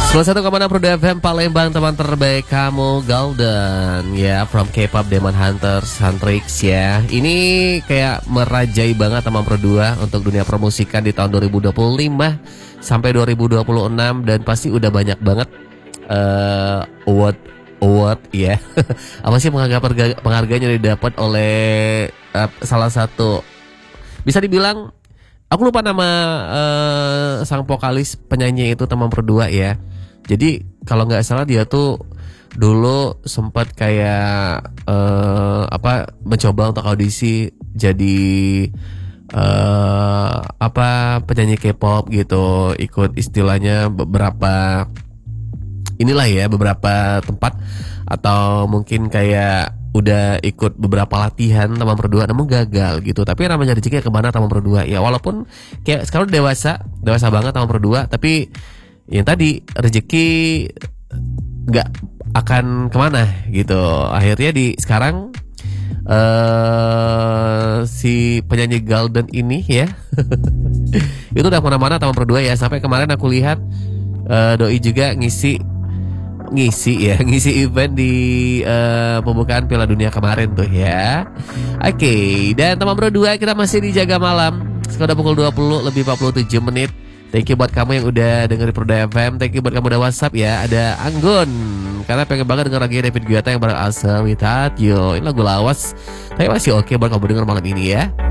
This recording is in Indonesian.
91,6 Pro FM Palembang, teman terbaik kamu Golden ya, from K-pop Demon Hunters Huntrix ya. Ini kayak merajai banget teman Pro 2 untuk dunia permusikan di tahun 2025 sampai 2026, dan pasti udah banyak banget award ya. Apa sih penghargaan yang didapat oleh salah satu, bisa dibilang, aku lupa nama sang vokalis penyanyi itu teman Pro 2 ya. Jadi kalau nggak salah dia tuh dulu sempat kayak mencoba untuk audisi jadi penyanyi K-pop gitu, ikut istilahnya beberapa tempat, atau mungkin kayak udah ikut beberapa latihan teman Pro 2 namun gagal gitu. Tapi namanya rezekinya kemana teman Pro 2 ya, walaupun kayak sekarang dewasa banget teman Pro 2, tapi yang tadi rezeki nggak akan kemana gitu. Akhirnya sekarang si penyanyi Golden ini ya itu udah kemana-mana teman Pro 2 ya. Sampai kemarin aku lihat Doi juga ngisi event di pembukaan Piala Dunia kemarin tuh ya. Oke, dan teman Pro 2 kita masih di Jaga Malam. Sekarang pukul 20 lebih 47 menit. Thank you buat kamu yang udah dengerin Pro 2 FM. Thank you buat kamu udah WhatsApp ya. Ada Anggun, karena pengen banget denger lagi David Guetta yang berasal Without You. Ini lagu lawas, tapi masih oke buat kamu denger malam ini ya.